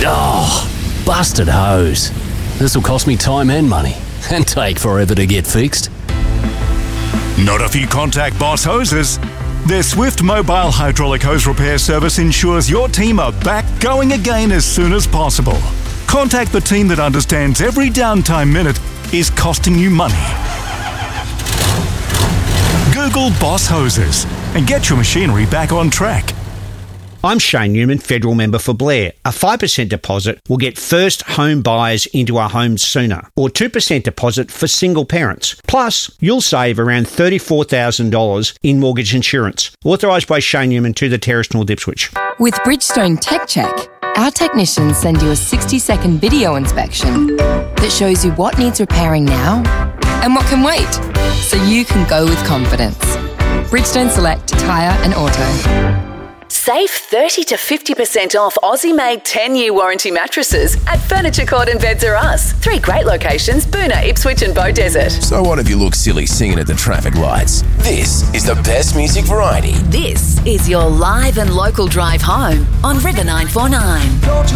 Oh, busted hose. This will cost me time and money, and take forever to get fixed. Not if you contact Boss Hoses. Their swift mobile hydraulic hose repair service ensures your team are back going again as soon as possible. Contact the team that understands every downtime minute is costing you money. Google Boss Hoses and get your machinery back on track. I'm Shane Newman, federal member for Blair. A 5% deposit will get first home buyers into our homes sooner, or 2% deposit for single parents. Plus, you'll save around $34,000 in mortgage insurance. Authorised by Shane Newman to the Terrace North Ipswich. With Bridgestone Tech Check, our technicians send you a 60-second video inspection that shows you what needs repairing now and what can wait, so you can go with confidence. Bridgestone Select Tyre and Auto. Save 30 to 50% off Aussie-made 10-year warranty mattresses at Furniture Court and Beds R Us. 3 great locations, Boonah, Ipswich and Beaudesert. So what if you look silly singing at the traffic lights? This is the best music variety. This is your live and local drive home on River 949.